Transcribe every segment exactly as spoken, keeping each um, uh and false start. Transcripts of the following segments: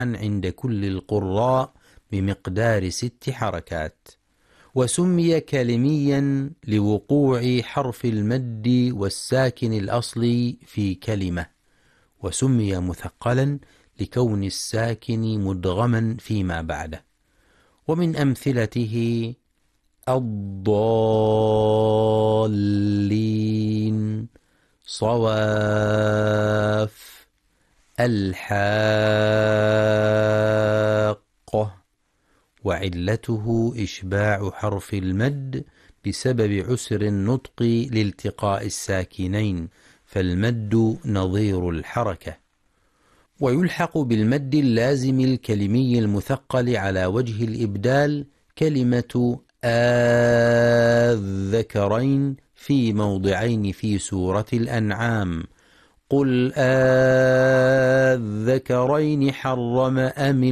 عند كل القراء بمقدار ست حركات. وسمي كلميا لوقوع حرف المد والساكن الأصلي في كلمة، وسمي مثقلا لكون الساكن مدغما فيما بعده. ومن أمثلته الضالين، صواف، الحاقة. وعلته إشباع حرف المد بسبب عسر النطق لالتقاء الساكنين، فالمد نظير الحركة. ويلحق بالمد اللازم الكلمي المثقل على وجه الإبدال كلمة الذكرين في موضعين في سورة الأنعام: قل الذكرين حرم أم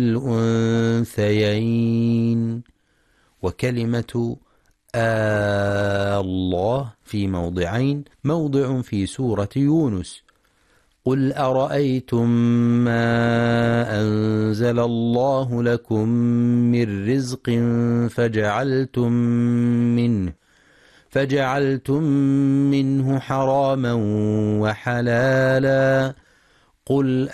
الأنثيين. وكلمة الله في موضعين، موضع في سورة يونس: قل أرأيتم ما أنزل الله لكم من رزق فجعلتم منه فجعلتم منه حراما وحلالا قل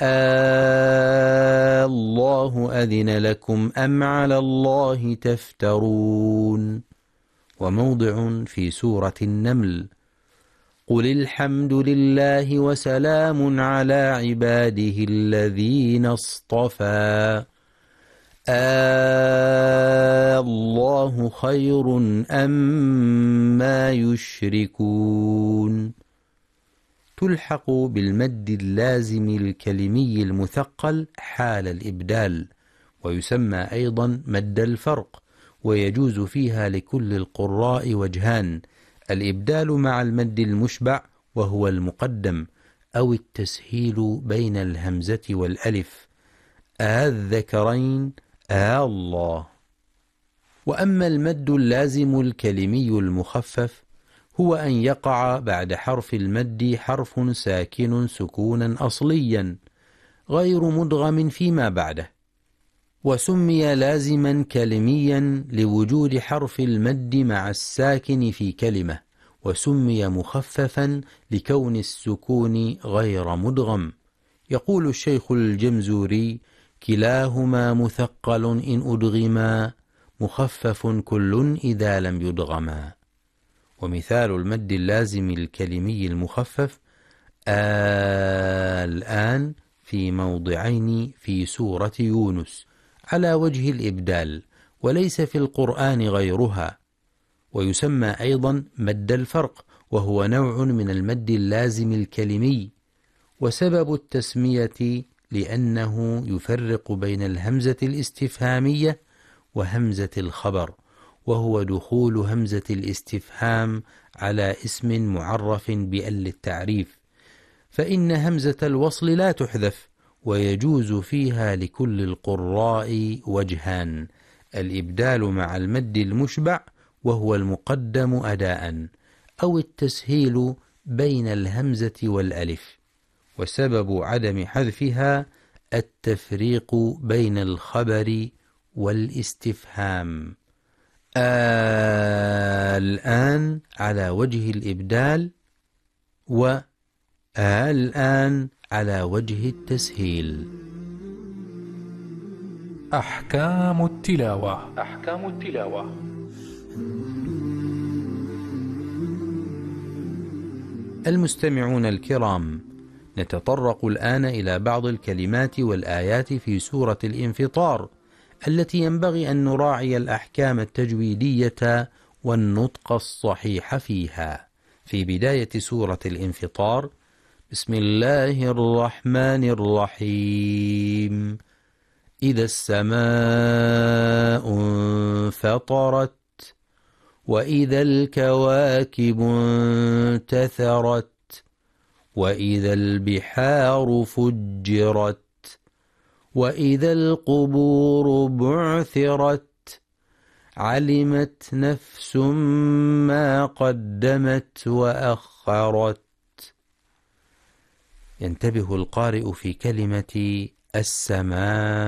الله أذن لكم أم على الله تفترون. وموضع في سورة النمل: قل الحمد لله وسلام على عباده الذين اصطفى الله خير أما يشركون. تلحق بالمد اللازم الكلمي المثقل حال الإبدال، ويسمى أيضا مد الفرق، ويجوز فيها لكل القراء وجهان: الإبدال مع المد المشبع وهو المقدم، أو التسهيل بين الهمزة والألف: الذكرين الله. وأما المد اللازم الكلمي المخفف هو أن يقع بعد حرف المد حرف ساكن سكونا أصليا غير مدغم فيما بعده، وسمي لازما كلميا لوجود حرف المد مع الساكن في كلمة، وسمي مخففا لكون السكون غير مدغم. يقول الشيخ الجمزوري: كلاهما مثقل إن أدغما، مخفف كل إذا لم يدغما. ومثال المد اللازم الكلمي المخفف: الآن في موضعين في سورة يونس على وجه الإبدال، وليس في القرآن غيرها. ويسمى أيضا مد الفرق، وهو نوع من المد اللازم الكلمي، وسبب التسمية لأنه يفرق بين الهمزة الاستفهامية وهمزة الخبر، وهو دخول همزة الاستفهام على اسم معرف بأل التعريف، فإن همزة الوصل لا تحذف، ويجوز فيها لكل القراء وجهان: الإبدال مع المد المشبع وهو المقدم أداء، أو التسهيل بين الهمزة والألف. وسبب عدم حذفها التفريق بين الخبر والاستفهام: الآن على وجه الإبدال، والآن على وجه التسهيل. أحكام التلاوة. أحكام التلاوة. المستمعون الكرام، نتطرق الآن إلى بعض الكلمات والآيات في سورة الانفطار التي ينبغي أن نراعي الأحكام التجويدية والنطق الصحيح فيها. في بداية سورة الانفطار: بسم الله الرحمن الرحيم، إذا السماء انفطرت، وإذا الكواكب انتثرت، وإذا البحار فجرت، وإذا القبور بعثرت، علمت نفس ما قدمت وأخرت. ينتبه القارئ في كلمة السماء